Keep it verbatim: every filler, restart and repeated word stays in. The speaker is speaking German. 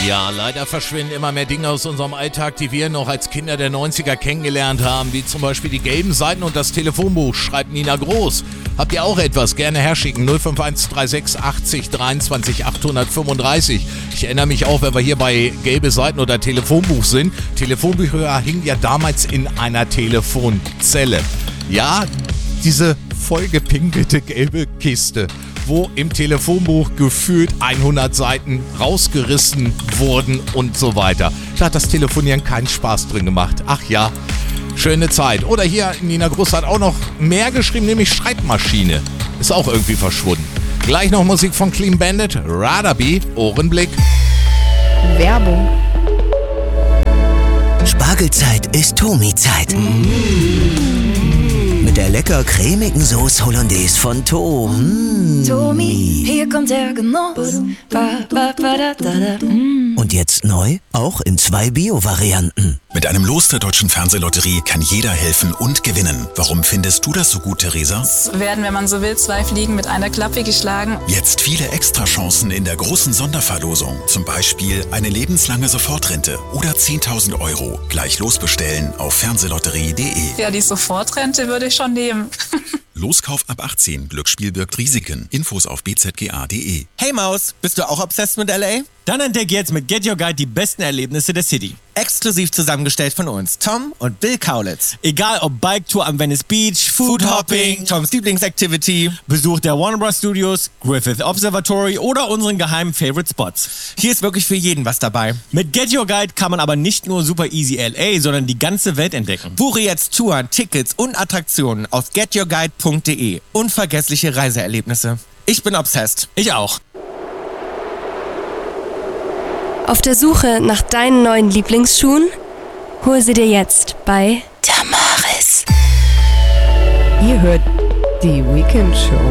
Ja, leider verschwinden immer mehr Dinge aus unserem Alltag, die wir noch als Kinder der neunziger kennengelernt haben, wie zum Beispiel die gelben Seiten und das Telefonbuch, schreibt Nina Groß. Habt ihr auch etwas? Gerne herschicken, null fünf eins drei sechs achtzig dreiundzwanzig achthundertfünfunddreißig. Ich erinnere mich auch, wenn wir hier bei gelbe Seiten oder Telefonbuch sind, Telefonbücher hingen ja damals in einer Telefonzelle. Ja, diese vollgepinkelte gelbe Kiste, wo im Telefonbuch gefühlt hundert Seiten rausgerissen wurden und so weiter. Da hat das Telefonieren keinen Spaß drin gemacht. Ach ja, schöne Zeit. Oder hier, Nina Groß hat auch noch mehr geschrieben, nämlich Schreibmaschine. Ist auch irgendwie verschwunden. Gleich noch Musik von Clean Bandit, Radaby, Ohrenblick. Werbung. Spargelzeit ist Tomi-Zeit. Mit der lecker cremigen Sauce Hollandaise von Tom. Tomi, hier kommt der Genuss. Ba, ba, ba, da, da, da. Mm. Und jetzt neu, auch in zwei Bio-Varianten. Mit einem Los der Deutschen Fernsehlotterie kann jeder helfen und gewinnen. Warum findest du das so gut, Theresa? Es werden, wenn man so will, zwei Fliegen mit einer Klappe geschlagen. Jetzt viele Extrachancen in der großen Sonderverlosung. Zum Beispiel eine lebenslange Sofortrente oder zehntausend Euro. Gleich losbestellen auf fernsehlotterie punkt de. Ja, die Sofortrente würde ich schon nehmen. Loskauf ab achtzehn. Glücksspiel birgt Risiken. Infos auf b z g a punkt de. Hey Maus, bist du auch obsessed mit L A? Dann entdeck jetzt mit Get Your Guide die besten Erlebnisse der City. Exklusiv zusammengestellt von uns, Tom und Bill Kaulitz. Egal ob Bike-Tour am Venice Beach, Food-Hopping, Toms Lieblingsactivity, Besuch der Warner Bros. Studios, Griffith Observatory oder unseren geheimen Favorite Spots. Hier ist wirklich für jeden was dabei. Mit Get Your Guide kann man aber nicht nur super easy L A, sondern die ganze Welt entdecken. Buche jetzt Touren, Tickets und Attraktionen auf get your guide punkt de. Unvergessliche Reiseerlebnisse. Ich bin obsessed. Ich auch. Auf der Suche nach deinen neuen Lieblingsschuhen? Hol sie dir jetzt bei Damaris. Ihr hört die Weekend Show.